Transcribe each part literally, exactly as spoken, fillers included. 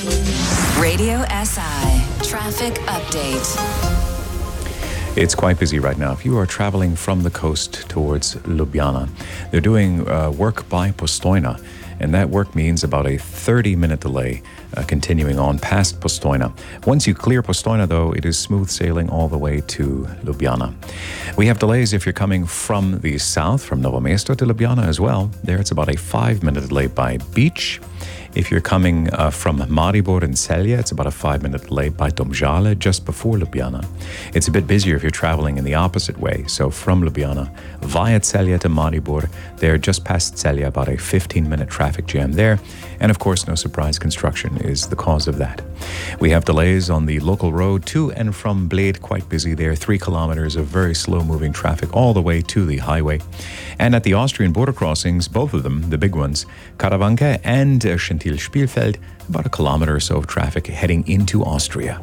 Radio S I Traffic Update. It's quite busy right now. If you are traveling from the coast towards Ljubljana, they're doing uh, work by Postojna, and that work means about a thirty-minute delay uh, continuing on past Postojna. Once you clear Postojna, though, it is smooth sailing all the way to Ljubljana. We have delays if you're coming from the south, from Novo Mesto to Ljubljana as well. There it's about a five-minute delay by Beach. If you're coming uh, from Maribor and Celje, it's about a five-minute delay by Domžale just before Ljubljana. It's a bit busier if you're traveling in the opposite way. So from Ljubljana via Celje to Maribor, there just past Celje, about a fifteen-minute traffic jam there. And of course, no surprise, construction is the cause of that. We have delays on the local road to and from Bled, quite busy there. Three kilometers of very slow-moving traffic all the way to the highway. And at the Austrian border crossings, both of them, the big ones, Karavanke and uh, Spielfeld, about a kilometer or so of traffic heading into Austria.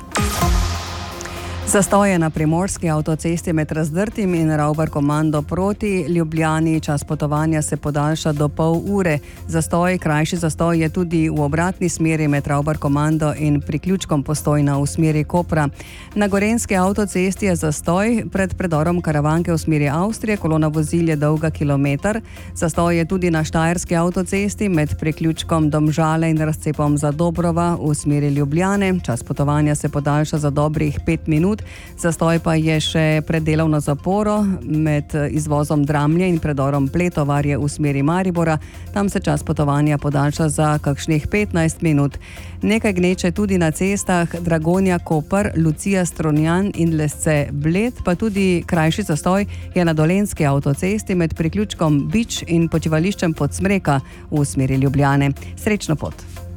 Zastoje na primorski avtocesti med Razdrtim in Ravbar-Komando proti Ljubljani. Čas potovanja se podaljša do pol ure. Zastoj, krajši zastoj je tudi v obratni smeri med Ravbar-Komando in priključkom Postojna v smeri Kopra. Na gorenski avtocesti je zastoj pred predorom Karavanke v smeri Avstrije, kolona vozil je dolga kilometer. Zastoj je tudi na štajerski avtocesti med priključkom Domžale in razcepom Zadobrova v smeri Ljubljane. Čas potovanja se podaljša za dobrih pet minut. Zastoj pa je še pred delovno zaporo med izvozom Dramlje in predorom Pletovarje v smeri Maribora. Tam se čas potovanja podaljša za kakšnih petnajst minut. Nekaj gneče tudi na cestah Dragonja Koper, Lucija Strunjan in Lesce Bled, pa tudi krajši zastoj je na dolenski avtocesti med priključkom Bič in počivališčem Podsmreka v smeri Ljubljane. Srečno pot!